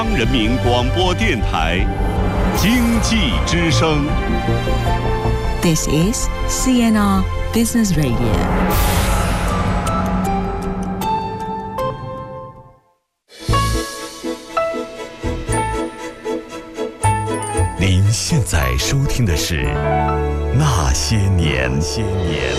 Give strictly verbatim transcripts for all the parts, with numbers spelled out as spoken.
人民广播电台经济之声。 This is C N R Business Radio。 您现在收听的是《那些年》。些年。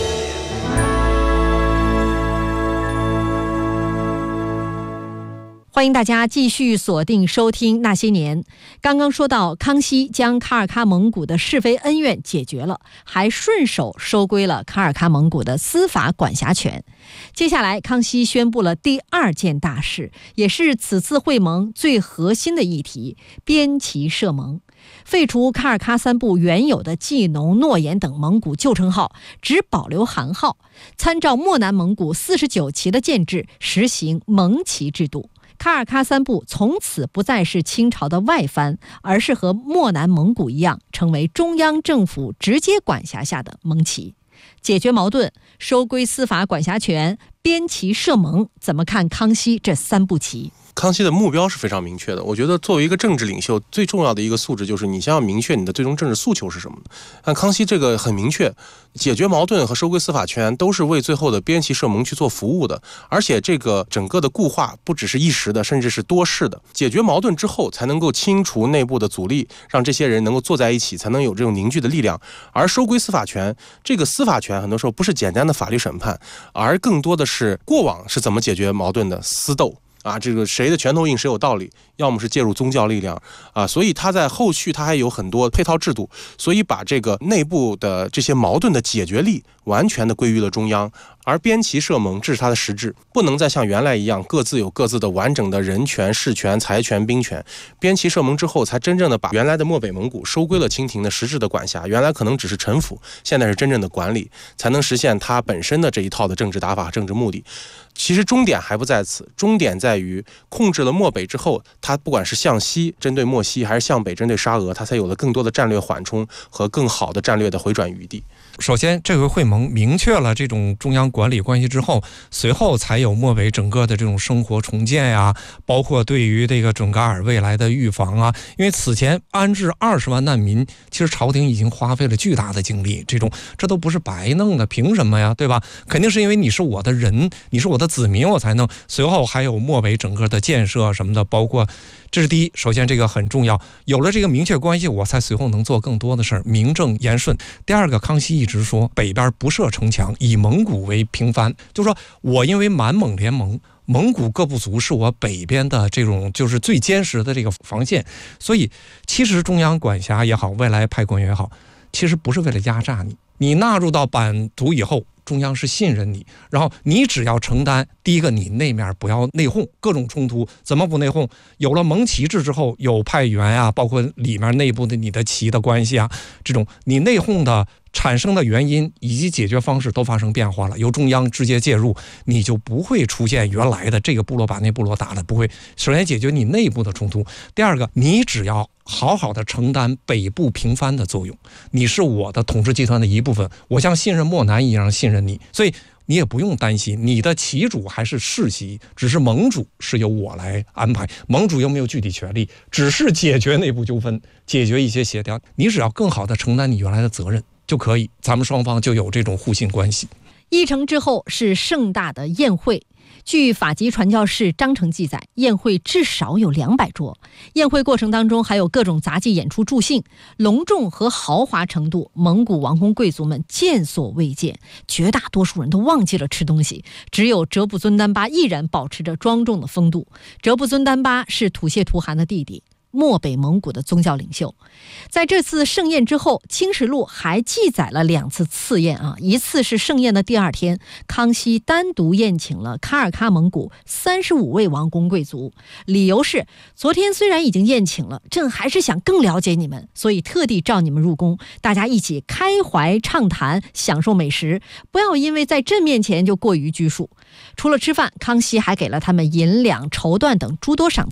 欢迎大家继续锁定收听《那些年》。刚刚说到，康熙将卡尔喀蒙古的是非恩怨解决了，还顺手收归了卡尔喀蒙古的司法管辖权。接下来，康熙宣布了第二件大事，也是此次会盟最核心的议题——边旗设盟。废除卡尔喀三部原有的冀农、诺言等蒙古旧称号，只保留汗号，参照漠南蒙古四十九旗的建制，实行蒙旗制度。卡尔喀三部从此不再是清朝的外藩，而是和漠南蒙古一样，成为中央政府直接管辖下的蒙旗。解决矛盾，收归司法管辖权，边旗设盟，怎么看康熙这三步棋？ 康熙的目标是非常明确的。我觉得作为一个政治领袖，最重要的一个素质就是你先要明确你的最终政治诉求是什么。但康熙这个很明确，解决矛盾和收归司法权都是为最后的边旗设盟去做服务的。而且这个整个的固化不只是一时的，甚至是多事的。解决矛盾之后，才能够清除内部的阻力，让这些人能够坐在一起，才能有这种凝聚的力量。而收归司法权，这个司法权很多时候不是简单的法律审判，而更多的是过往是怎么解决矛盾的私斗。啊，这个谁的拳头硬谁有道理，要么是介入宗教力量啊，所以他在后续他还有很多配套制度，所以把这个内部的这些矛盾的解决力完全的归于了中央。而边旗设盟，这是它的实质，不能再像原来一样各自有各自的完整的人权、事权、财权、兵权。边旗设盟之后，才真正的把原来的漠北蒙古收归了清廷的实质的管辖。原来可能只是臣服，现在是真正的管理，才能实现它本身的这一套的政治打法、政治目的。其实终点还不在此，终点在于控制了漠北之后，它不管是向西针对漠西，还是向北针对沙俄，它才有了更多的战略缓冲和更好的战略的回转余地。 首先，这回会盟明确了这种中央管理关系之后，随后才有漠北整个的这种生活重建呀，包括对于这个准噶尔未来的预防啊。因为此前安置二十万难民，其实朝廷已经花费了巨大的精力，这种这都不是白弄的，凭什么呀？对吧？肯定是因为你是我的人，你是我的子民，我才弄。随后还有漠北整个的建设什么的，包括。这是第一，首先这个很重要，有了这个明确关系，我才随后能做更多的事儿，名正言顺。第二个，康熙一直说北边不设城墙，以蒙古为平藩，就是说我因为满蒙联盟，蒙古各部族是我北边的这种就是最坚实的这个防线，所以其实中央管辖也好，未来派官员也好，其实不是为了压榨你，你纳入到版图以后，中央是信任你，然后你只要承担第一个，你那面不要内讧，各种冲突怎么不内讧？有了蒙旗制之后，有派员啊，包括里面内部的你的旗的关系啊，这种你内讧的产生的原因以及解决方式都发生变化了，由中央直接介入，你就不会出现原来的这个部落把那部落打了，不会。首先解决你内部的冲突，第二个，你只要好好的承担北部平藩的作用，你是我的统治集团的一部分，我像信任漠南一样信任你，所以你也不用担心你的旗主还是世袭，只是盟主是由我来安排，盟主又没有具体权利，只是解决内部纠纷，解决一些协调，你只要更好的承担你原来的责任就可以，咱们双方就有这种互信关系。 议程之后是盛大的宴会。据法籍传教士章程记载，宴会至少有两百桌。宴会过程当中还有各种杂技演出助兴，隆重和豪华程度，蒙古王公贵族们见所未见，绝大多数人都忘记了吃东西，只有哲布尊丹巴依然保持着庄重的风度。哲布尊丹巴是土谢图汗的弟弟，漠北蒙古的宗教领袖。在这次盛宴之后，清实录还记载了两次赐宴啊，一次是盛宴的第二天，康熙单独宴请了卡尔喀蒙古三十五位王公贵族，理由是昨天虽然已经宴请了，朕还是想更了解你们，所以特地召你们入宫，大家一起开怀畅谈，享受美食，不要因为在朕面前就过于拘束。除了吃饭，康熙还给了他们银两、绸缎等诸多赏赐。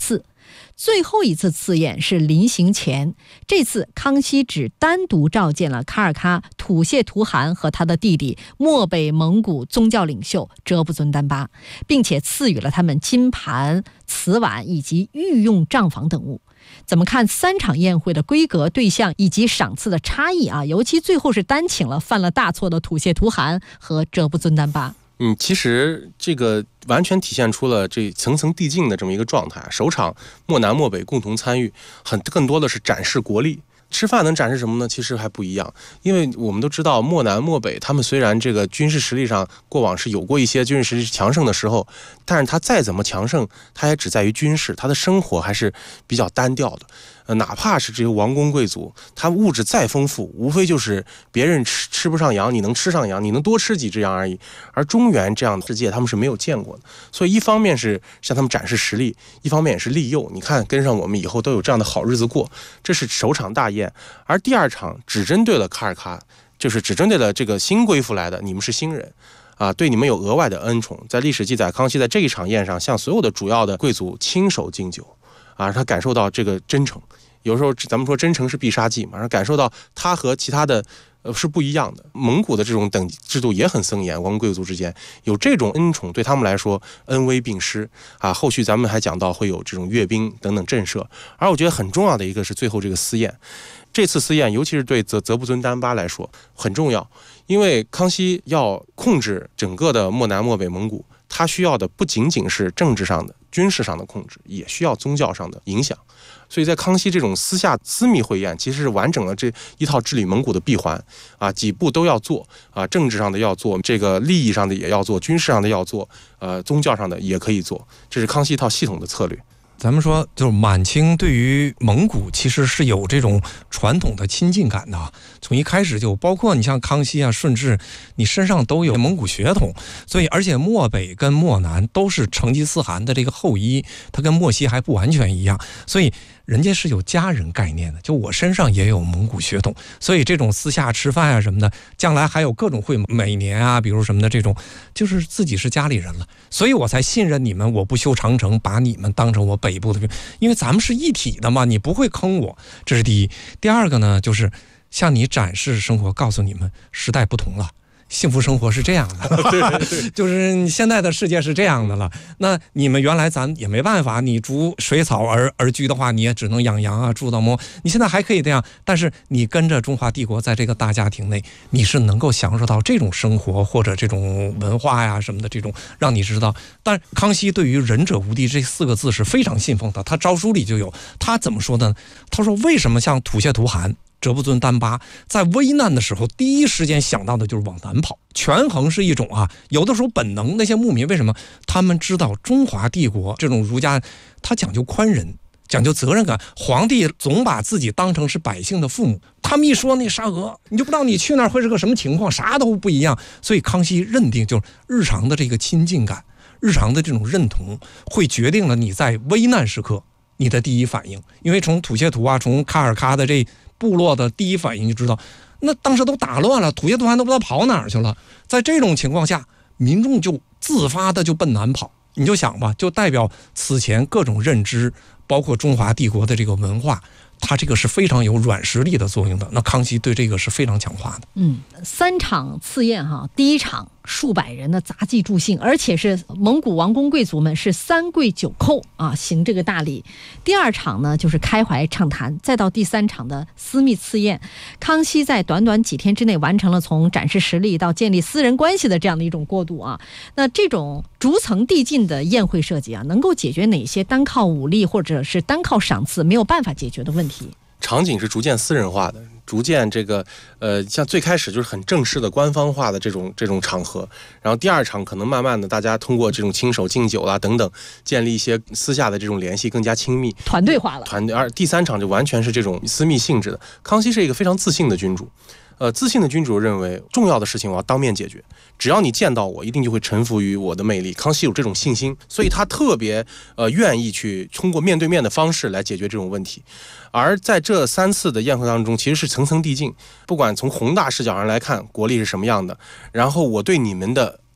最后一次赐宴是临行前，这次康熙只单独召见了卡尔喀吐谢图汗和他的弟弟漠北蒙古宗教领袖哲布尊丹巴，并且赐予了他们金盘、瓷碗以及御用帐房等物。怎么看三场宴会的规格、对象以及赏赐的差异啊？尤其最后是单请了犯了大错的吐谢图汗和哲布尊丹巴。 嗯，其实这个完全体现出了这层层递进的这么一个状态。首场漠南漠北共同参与，很更多的是展示国力。吃饭能展示什么呢？其实还不一样，因为我们都知道漠南漠北他们虽然这个军事实力上过往是有过一些军事实力强盛的时候，但是他再怎么强盛，他也只在于军事，他的生活还是比较单调的。呃，哪怕是这些王公贵族，他物质再丰富，无非就是别人吃吃不上羊，你能吃上羊，你能多吃几只羊而已。而中原这样的世界，他们是没有见过的。所以一方面是向他们展示实力，一方面也是利诱。你看，跟上我们以后都有这样的好日子过。这是首场大宴，而第二场只针对了卡尔喀，就是只针对了这个新归附来的，你们是新人。啊，对你们有额外的恩宠。在历史记载，康熙在这一场宴上向所有的主要的贵族亲手敬酒，啊，让他感受到这个真诚。有时候咱们说真诚是必杀技嘛，让感受到他和其他的呃是不一样的。蒙古的这种等级制度也很森严，王公贵族之间有这种恩宠，对他们来说恩威并施啊。后续咱们还讲到会有这种阅兵等等震慑。而我觉得很重要的一个是最后这个私宴。这次私宴，尤其是对泽泽布尊丹巴来说很重要，因为康熙要控制整个的漠南漠北蒙古，他需要的不仅仅是政治上的、军事上的控制，也需要宗教上的影响。所以在康熙这种私下私密会宴，其实是完整了这一套治理蒙古的闭环啊，几步都要做啊，政治上的要做，这个利益上的也要做，军事上的要做，呃，宗教上的也可以做，这是康熙一套系统的策略。 咱们说，就是满清对于蒙古其实是有这种传统的亲近感的，从一开始就包括你像康熙啊、顺治，你身上都有蒙古血统，所以而且漠北跟漠南都是成吉思汗的这个后裔，他跟漠西还不完全一样，所以人家是有家人概念的，就我身上也有蒙古血统，所以这种私下吃饭啊什么的，将来还有各种会，每年啊，比如什么的这种，就是自己是家里人了，所以我才信任你们，我不修长城，把你们当成我北部的，因为咱们是一体的嘛，你不会坑我，这是第一。第二个呢，就是向你展示生活，告诉你们时代不同了。幸福生活是这样的，对对对，就是你现在的世界是这样的了。那你们原来咱也没办法，你逐水草而而居的话，你也只能养羊啊，住到摸。你现在还可以这样，但是你跟着中华帝国在这个大家庭内，你是能够享受到这种生活或者这种文化呀什么的这种，让你知道。但康熙对于仁者无敌这四个字是非常信奉的，他诏书里就有。他怎么说呢？他说为什么像吐谢图汗、哲布尊丹巴在危难的时候第一时间想到的就是往南跑？权衡是一种啊，有的时候本能。那些牧民为什么他们知道中华帝国这种儒家他讲究宽仁，讲究责任感，皇帝总把自己当成是百姓的父母，他们一说那沙俄，你就不知道你去那儿会是个什么情况，啥都不一样。所以康熙认定就是日常的这个亲近感，日常的这种认同会决定了你在危难时刻你的第一反应。因为从吐谢图啊，从卡尔喀的这部落的第一反应就知道，那当时都打乱了，吐谢图汗都不知道跑哪儿去了。在这种情况下，民众就自发的就奔南跑。你就想吧，就代表此前各种认知，包括中华帝国的这个文化，它这个是非常有软实力的作用的。那康熙对这个是非常强化的。 嗯，三场赐宴哈，第一场数百人的杂技助兴，而且是蒙古王公贵族们是三跪九叩啊，行这个大礼。第二场呢就是开怀畅谈，再到第三场的私密赐宴。康熙在短短几天之内完成了从展示实力到建立私人关系的这样的一种过渡啊。那这种逐层递进的宴会设计啊，能够解决哪些单靠武力或者是单靠赏赐没有办法解决的问题？ 场景是逐渐私人化的，逐渐这个呃，像最开始就是很正式的官方化的这种这种场合，然后第二场可能慢慢的大家通过这种亲手敬酒啦等等，建立一些私下的这种联系，更加亲密， 团队化了。 团队，而第三场就完全是这种私密性质的。康熙是一个非常自信的君主。呃，自信的君主认为重要的事情我要当面解决，只要你见到我，一定就会臣服于我的魅力。康熙有这种信心，所以他特别呃愿意去通过面对面的方式来解决这种问题。而在这三次的宴会当中，其实是层层递进，不管从宏大视角上来看，国力是什么样的，然后我对你们的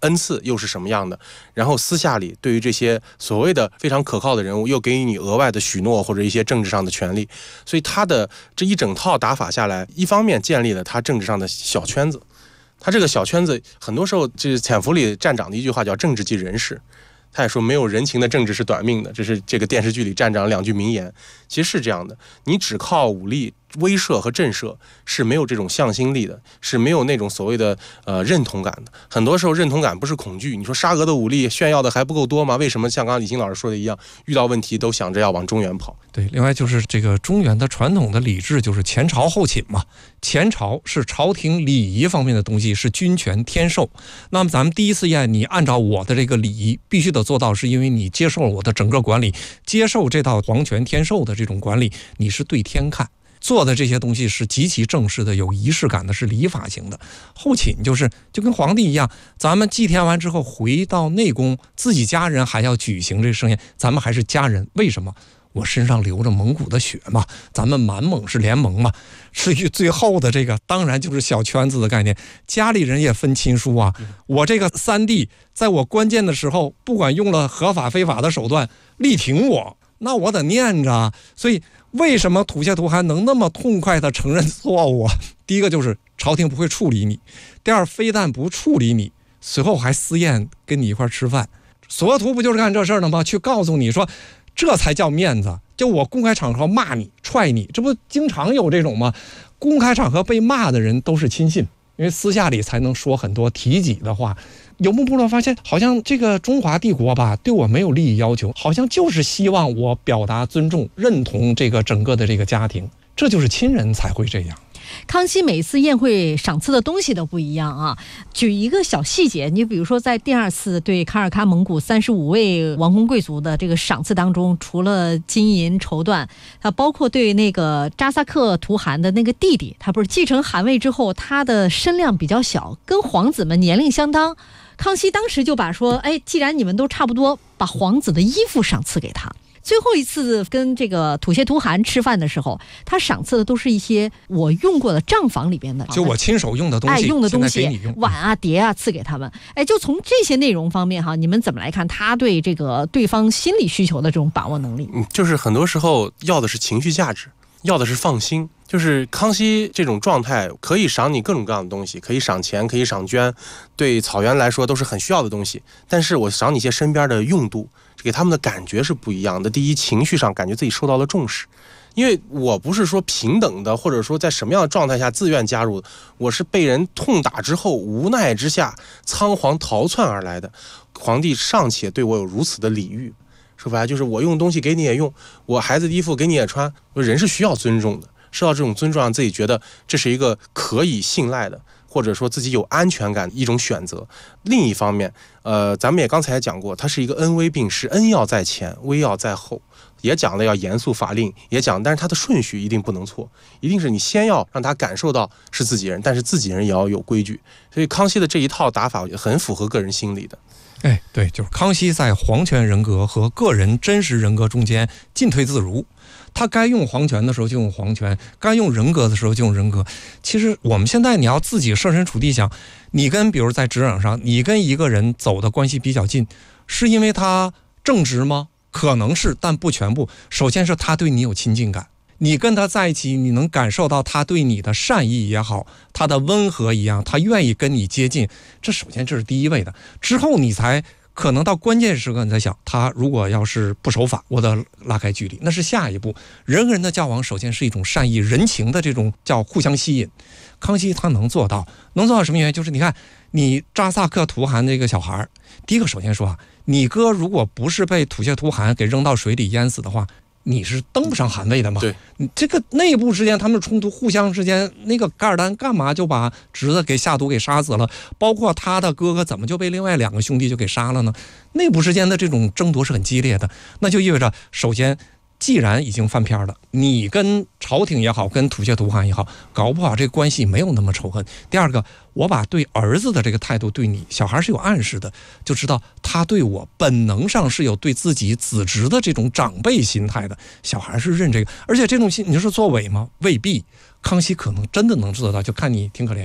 恩赐又是什么样的，然后私下里对于这些所谓的非常可靠的人物又给予你额外的许诺或者一些政治上的权利，所以他的这一整套打法下来，一方面建立了他政治上的小圈子，他这个小圈子很多时候这潜伏里站长的一句话叫政治即人事，他也说没有人情的政治是短命的，这是这个电视剧里站长两句名言，其实是这样的，你只靠武力威慑和震慑是没有这种向心力的，是没有那种所谓的呃认同感的。很多时候认同感不是恐惧，你说沙俄的武力炫耀的还不够多吗？为什么像刚刚李欣老师说的一样，遇到问题都想着要往中原跑？ 对，另外就是这个中原的传统的礼制就是前朝后寝嘛，前朝是朝廷礼仪方面的东西，是君权天授。那么咱们第一次宴，你按照我的这个礼仪必须得做到，是因为你接受了我的整个管理，接受这套皇权天授的这种管理，你是对天看。做的这些东西是极其正式的，有仪式感的，是礼法型的。后寝就是就跟皇帝一样，咱们祭天完之后回到内宫，自己家人还要举行这个盛宴，咱们还是家人。为什么？我身上流着蒙古的血嘛，咱们满蒙是联盟嘛。至于最后的这个，当然就是小圈子的概念，家里人也分亲疏啊。我这个三弟在我关键的时候，不管用了合法非法的手段力挺我，那我得念着。所以为什么吐血图汗能那么痛快地承认错误？第一个就是朝廷不会处理你，第二非但不处理你，随后还私宴跟你一块吃饭。索图不就是干这事儿的吗？去告诉你说这才叫面子，就我公开场合骂你踹你，这不经常有这种吗？公开场合被骂的人都是亲信，因为私下里才能说很多提己的话。游牧部落发现好像这个中华帝国吧对我没有利益要求，好像就是希望我表达尊重认同这个整个的这个家庭，这就是亲人才会这样。 康熙每次宴会赏赐的东西都不一样啊。举一个小细节，你比如说在第二次对卡尔喀蒙古三十五位王公贵族的这个赏赐当中，除了金银绸缎，它包括对那个扎萨克图汗的那个弟弟，他不是继承汗位之后，他的身量比较小，跟皇子们年龄相当。康熙当时就把说，哎，既然你们都差不多，把皇子的衣服赏赐给他。最后一次跟这个吐血图汗吃饭的时候，他赏赐的都是一些我用过的账房里边的， 就我亲手用的东西， 哎，用的东西， 用碗啊、碟啊，赐给他们。哎，就从这些内容方面哈，你们怎么来看他对这个对方心理需求的这种把握能力？ 嗯，就是很多时候要的是情绪价值，要的是放心。就是康熙这种状态，可以赏你各种各样的东西，可以赏钱，可以赏绢，对草原来说都是很需要的东西。但是我赏你一些身边的用度，给他们的感觉是不一样的。第一，情绪上感觉自己受到了重视，因为我不是说平等的，或者说在什么样的状态下自愿加入的，我是被人痛打之后无奈之下仓皇逃窜而来的。皇帝尚且对我有如此的礼遇，说白了就是我用东西给你也用，我孩子的衣服给你也穿，人是需要尊重的，受到这种尊重，让自己觉得这是一个可以信赖的，或者说自己有安全感的一种选择。另一方面，呃，咱们也刚才讲过，它是一个恩威并施，恩要在前，威要在后，也讲了要严肃法令，也讲，但是它的顺序一定不能错，一定是你先要让他感受到是自己人，但是自己人也要有规矩。所以康熙的这一套打法很符合个人心理的。 哎，对，就是康熙在皇权人格和个人真实人格中间进退自如。他该用皇权的时候就用皇权，该用人格的时候就用人格。其实我们现在你要自己设身处地想，你跟比如在职场上，你跟一个人走的关系比较近，是因为他正直吗？可能是，但不全部。首先是他对你有亲近感，你跟他在一起，你能感受到他对你的善意也好，他的温和一样，他愿意跟你接近，这首先这是第一位的。之后你才可能到关键时刻，你在想他如果要是不守法，我得拉开距离，那是下一步。人跟人的交往首先是一种善意人情的这种叫互相吸引。康熙他能做到，能做到什么原因？就是你看你扎萨克图汗这个小孩，第一个首先说啊，你哥如果不是被吐血图汗给扔到水里淹死的话，你是登不上汗位的嘛？ 对， 你这个内部之间他们冲突，互相之间，那个噶尔丹干嘛就把侄子给下毒给杀死了？包括他的哥哥怎么就被另外两个兄弟就给杀了呢？内部之间的这种争夺是很激烈的，那就意味着，首先，既然已经翻篇了，你跟朝廷也好，跟吐血图汗也好，搞不好这个关系没有那么仇恨。第二个，我把对儿子的这个态度对你，小孩是有暗示的，就知道他对我本能上是有对自己子侄的这种长辈心态的，小孩是认这个，而且这种心你说作伪吗？未必。康熙可能真的能做到，就看你挺可怜，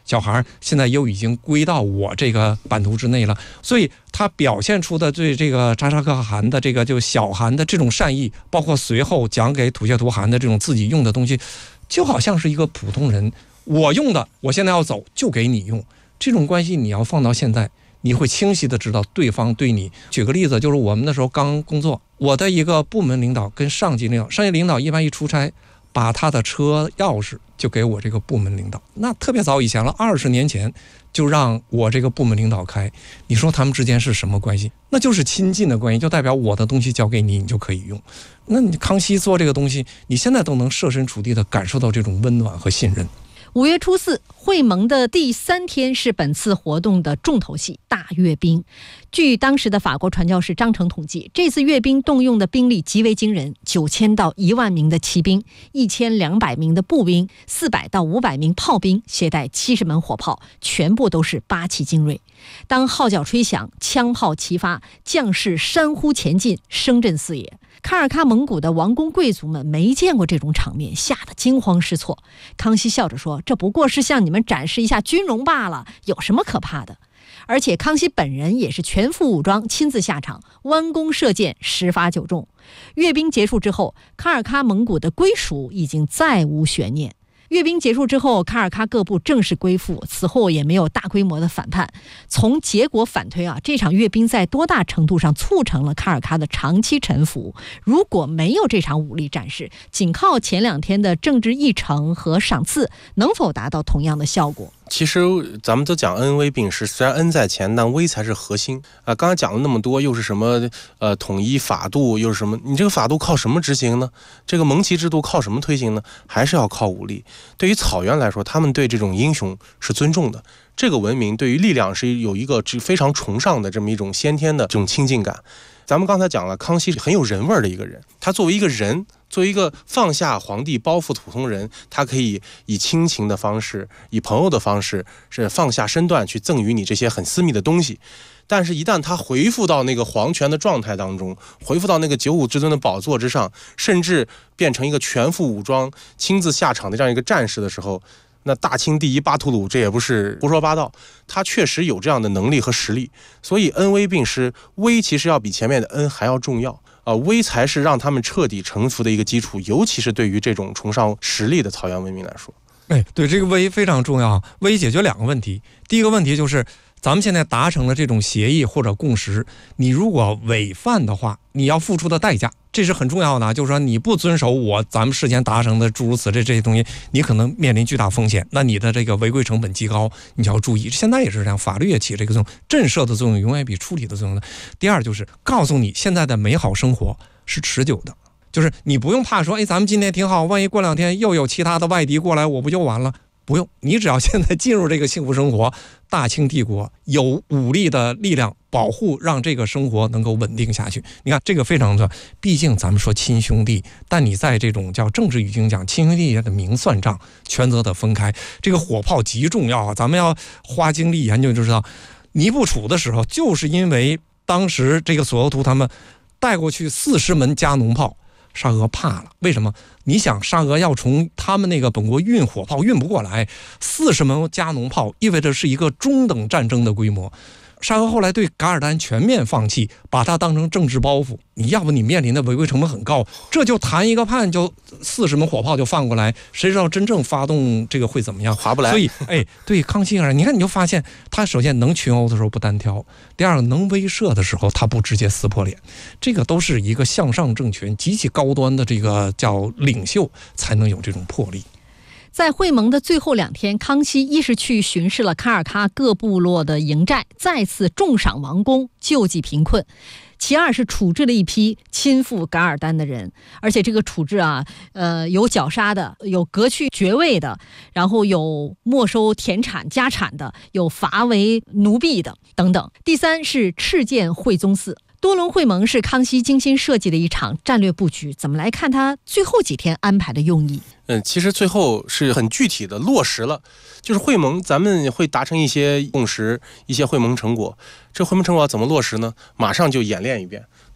小孩现在又已经归到我这个版图之内了，所以他表现出的对这个扎沙可汗的这个就小汗的这种善意，包括随后讲给土谢图汗的这种自己用的东西，就好像是一个普通人，我用的，我现在要走就给你用。这种关系你要放到现在，你会清晰的知道对方对你。举个例子，就是我们那时候刚工作，我的一个部门领导跟上级领导，上级领导一般一出差，把他的车钥匙就给我这个部门领导，那特别早以前了，二十年前就让我这个部门领导开。你说他们之间是什么关系？那就是亲近的关系，就代表我的东西交给你，你就可以用。那你康熙做这个东西，你现在都能设身处地的感受到这种温暖和信任。 五月初四，会盟的第三天是本次活动的重头戏——大阅兵。据当时的法国传教士张成统计，这次阅兵动用的兵力极为惊人，九千到一万名的骑兵，一千两百名的步兵，四百到五百名炮兵，携带七十门火炮，全部都是八旗精锐。当号角吹响，枪炮齐发，将士山呼前进，声震四野。卡尔喀蒙古的王公贵族们没见过这种场面，吓得惊慌失措。康熙笑着说：“这不过是向你们展示一下军容罢了，有什么可怕的？”而且康熙本人也是全副武装，亲自下场，弯弓射箭，十发九中。阅兵结束之后，卡尔喀蒙古的归属已经再无悬念。阅兵结束之后，卡尔喀各部正式归附，此后也没有大规模的反叛。从结果反推啊，这场阅兵在多大程度上促成了卡尔喀的长期臣服？如果没有这场武力展示，仅靠前两天的政治议程和赏赐，能否达到同样的效果？ 其实咱们都讲恩威并施，虽然恩在前，但威才是核心啊。刚才讲了那么多，又是什么呃统一法度，又是什么？你这个法度靠什么执行呢？这个蒙旗制度靠什么推行呢？还是要靠武力。对于草原来说，他们对这种英雄是尊重的。这个文明对于力量是有一个非常崇尚的这么一种先天的这种亲近感。咱们刚才讲了，康熙是很有人味的一个人，他作为一个人。作为一个放下皇帝包袱普通人，他可以以亲情的方式，以朋友的方式，是放下身段去赠予你这些很私密的东西。但是，一旦他回复到那个皇权的状态当中，回复到那个九五之尊的宝座之上，甚至变成一个全副武装、亲自下场的这样一个战士的时候，那大清第一巴图鲁，这也不是胡说八道，他确实有这样的能力和实力。所以，恩威并施，威其实要比前面的恩还要重要。呃，威才是让他们彻底臣服的一个基础，尤其是对于这种崇尚实力的草原文明来说。 哎，对，这个威非常重要。威解决两个问题，第一个问题就是咱们现在达成了这种协议或者共识，你如果违反的话，你要付出的代价，这是很重要的。就是说你不遵守我咱们事前达成的诸如此类这些东西，你可能面临巨大风险，那你的这个违规成本极高，你就要注意。现在也是这样，法律也起这个作用，震慑的作用永远比处理的作用的。第二就是告诉你，现在的美好生活是持久的，就是你不用怕说，哎，咱们今天挺好，万一过两天又有其他的外敌过来，我不就完了？不用，你只要现在进入这个幸福生活，大清帝国有武力的力量保护，让这个生活能够稳定下去。你看这个非常重要，毕竟咱们说亲兄弟，但你在这种叫政治语境讲亲兄弟的明算账，权责得分开。这个火炮极重要啊，咱们要花精力研究就知道，尼布楚的时候，就是因为当时这个索额图他们带过去四十门加农炮。沙俄怕了，为什么？你想，沙俄要从他们那个本国运火炮运不过来，四十门加农炮意味着是一个中等战争的规模。沙俄后来对噶尔丹全面放弃，把它当成政治包袱。你要不你面临的违规成本很高，这就谈一个判就四十门火炮就放过来，谁知道真正发动这个会怎么样？ 划不来。 所以，哎，对康熙而言，你看你就发现，他首先能群殴的时候不单挑，第二个能威慑的时候他不直接撕破脸，这个都是一个向上政权极其高端的这个叫领袖才能有这种魄力。 在会盟的最后两天，康熙一是去巡视了卡尔喀各部落的营寨，再次重赏王公，救济贫困；其二是处置了一批亲附噶尔丹的人，而且这个处置啊，呃，有绞杀的，有革去爵位的，然后有没收田产家产的，有罚为奴婢的等等。第三是敕建惠宗寺。多伦会盟是康熙精心设计的一场战略布局，怎么来看他最后几天安排的用意？ 嗯，其实最后是很具体的落实了，就是会盟咱们会达成一些共识，一些会盟成果。这会盟成果要怎么落实呢？马上就演练一遍，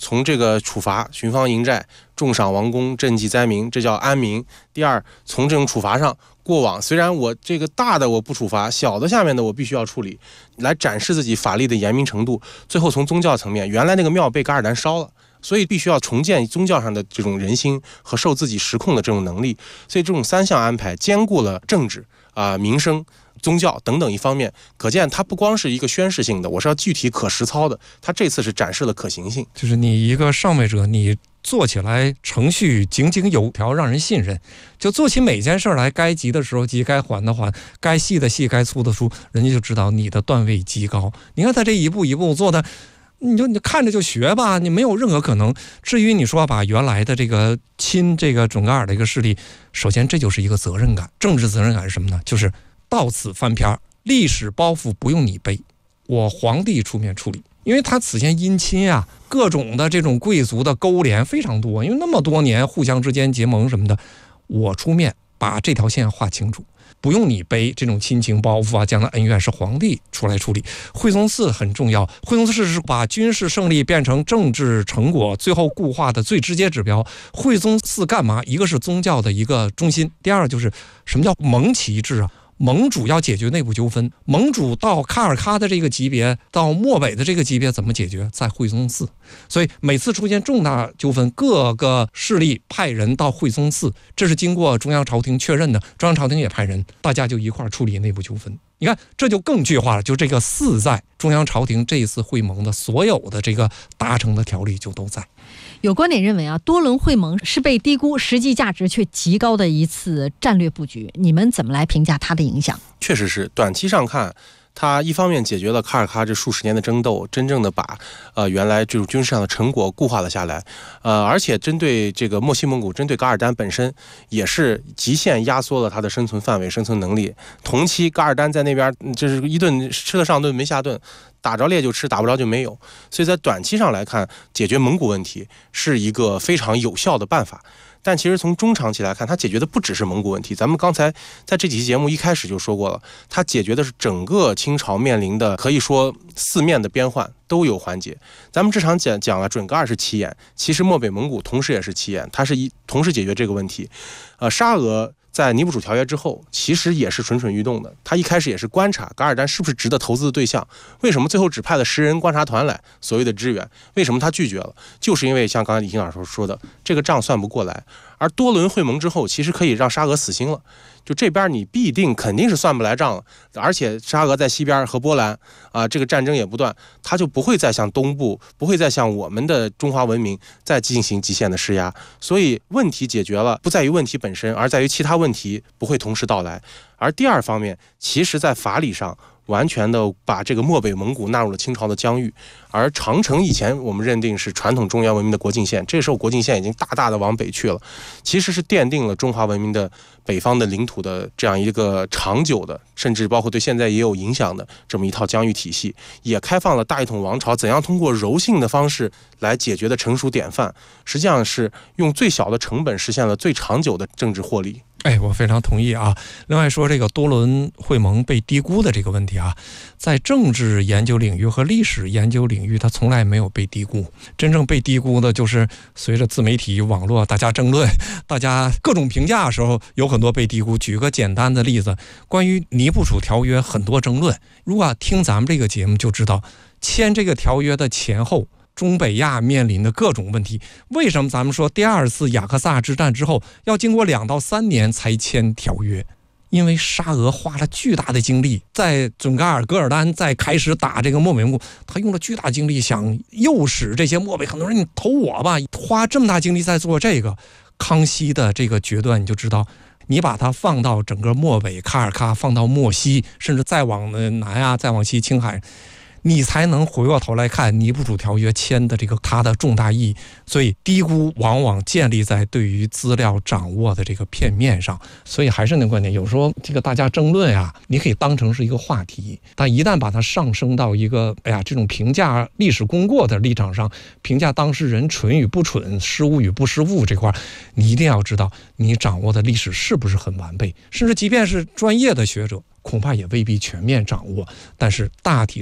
从这个处罚寻方营寨、重赏王公、赈济灾民，这叫安民。第二，从这种处罚上，过往虽然我这个大的我不处罚，小的下面的我必须要处理，来展示自己法律的严明程度。最后从宗教层面，原来那个庙被噶尔丹烧了，所以必须要重建宗教上的这种人心和受自己实控的这种能力。所以这种三项安排兼顾了政治啊、呃、民生、宗教等等一方面，可见它不光是一个宣示性的，我是要具体可实操的。它这次是展示了可行性， 就是你一个上位者，你做起来程序井井有条，让人信任，就做起每件事来，该急的时候急，该缓的缓，该细的细，该粗的粗，人家就知道你的段位极高。你看他这一步一步做的，你就你看着就学吧，你没有任何可能。至于你说把原来的这个亲这个准噶尔的一个势力，首先这就是一个责任感，政治责任感是什么呢？就是到此翻篇，历史包袱不用你背，我皇帝出面处理。因为他此前姻亲啊，各种的这种贵族的勾连非常多，因为那么多年互相之间结盟什么的，我出面把这条线画清楚，不用你背这种亲情包袱啊，将来恩怨是皇帝出来处理。惠宗寺很重要，惠宗寺是把军事胜利变成政治成果最后固化的最直接指标。惠宗寺干嘛？一个是宗教的一个中心，第二就是什么叫盟旗制啊？盟主要解决内部纠纷，盟主到卡尔喀的这个级别，到漠北的这个级别怎么解决？在惠宗寺。所以每次出现重大纠纷，各个势力派人到惠宗寺，这是经过中央朝廷确认的，中央朝廷也派人，大家就一块处理内部纠纷。你看，这就更具化了，就这个寺在中央朝廷这一次会盟的所有的这个达成的条例就都在。 有观点认为啊，多轮会盟是被低估，实际价值却极高的一次战略布局。你们怎么来评价它的影响？ 确实是，短期上看，它一方面解决了卡尔喀这数十年的争斗，真正的把呃原来这种军事上的成果固化了下来，呃，而且针对这个墨西蒙古，针对噶尔丹本身，也是极限压缩了它的生存范围、生存能力。同期噶尔丹在那边就是一顿吃得上顿没下顿。打着猎就吃，打不着就没有，所以在短期上来看，解决蒙古问题是一个非常有效的办法。但其实从中长期来看，它解决的不只是蒙古问题。咱们刚才在这几期节目一开始就说过了，它解决的是整个清朝面临的可以说四面的边患都有缓解。咱们这场讲讲了准噶尔是起眼，其实漠北蒙古同时也是起眼，它是一同时解决这个问题。呃，沙俄在尼布楚条约之后，其实也是蠢蠢欲动的。他一开始也是观察噶尔丹是不是值得投资的对象。为什么最后只派了十人观察团来所谓的支援？为什么他拒绝了？就是因为像刚才李欣老师说的，这个账算不过来。而多轮会盟之后，其实可以让沙俄死心了。就这边你必定肯定是算不来账了，而且沙俄在西边和波兰啊，这个战争也不断，他就不会再向东部，不会再向我们的中华文明再进行极限的施压。所以问题解决了，不在于问题本身，而在于其他问题不会同时到来。而第二方面，其实在法理上完全的把这个漠北蒙古纳入了清朝的疆域，而长城以前我们认定是传统中原文明的国境线，这时候国境线已经大大的往北去了，其实是奠定了中华文明的北方的领土的这样一个长久的，甚至包括对现在也有影响的这么一套疆域体系，也开放了大一统王朝怎样通过柔性的方式来解决的成熟典范，实际上是用最小的成本实现了最长久的政治获利。 哎，我非常同意啊。另外说这个多轮会盟被低估的这个问题啊，在政治研究领域和历史研究领域，它从来没有被低估。真正被低估的就是随着自媒体网络大家争论，大家各种评价的时候，有很多被低估。举个简单的例子，关于尼布楚条约很多争论，如果听咱们这个节目就知道，签这个条约的前后，中北亚面临的各种问题，为什么咱们说第二次雅克萨之战之后要经过两到三年才签条约？因为沙俄花了巨大的精力，在准噶尔、噶尔丹在开始打这个漠北蒙古，他用了巨大精力想诱使这些漠北很多人你投我吧，花这么大精力在做这个。康熙的这个决断你就知道，你把它放到整个漠北、卡尔喀，放到漠西，甚至再往南啊，再往西青海，你才能回过头来看尼布楚条约签的这个它的重大意义。所以低估往往建立在对于资料掌握的这个片面上。所以还是那个观点，有时候这个大家争论啊，你可以当成是一个话题，但一旦把它上升到一个哎呀这种评价历史功过的立场上，评价当事人蠢与不蠢、失误与不失误这块，你一定要知道你掌握的历史是不是很完备，甚至即便是专业的学者恐怕也未必全面掌握，但是大体上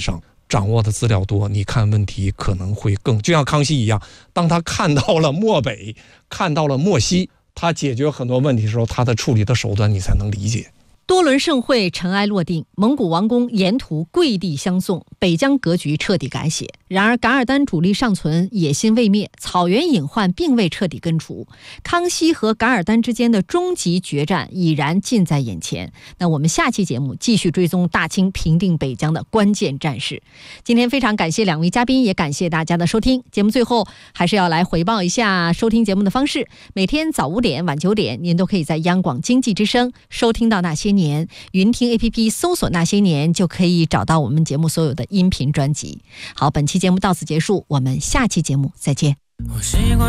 掌握的资料多，你看问题可能会更，就像康熙一样，当他看到了漠北，看到了漠西，他解决很多问题的时候，他的处理的手段你才能理解。 多轮盛会尘埃落定，蒙古王公沿途跪地相送，北疆格局彻底改写。然而噶尔丹主力尚存，野心未灭，草原隐患并未彻底根除。康熙和噶尔丹之间的终极决战已然近在眼前。那我们下期节目继续追踪大清平定北疆的关键战事。今天非常感谢两位嘉宾，也感谢大家的收听。节目最后还是要来回报一下收听节目的方式。每天早五点晚九点，您都可以在央广经济之声收听到那些年。云听 A P P 搜索那些年，就可以找到我们节目所有的音频专辑。好，本期节目到此结束，我们下期节目再见。 我习惯